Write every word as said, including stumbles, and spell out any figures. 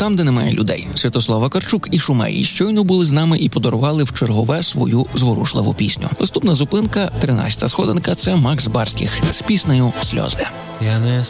там, де немає людей. Святослав Вакарчук і Шумей щойно були з нами і подарували в чергове свою зворушливу пісню. Наступна зупинка, тринадцята сходинка, це Макс Барських з піснею «Сльози». Я не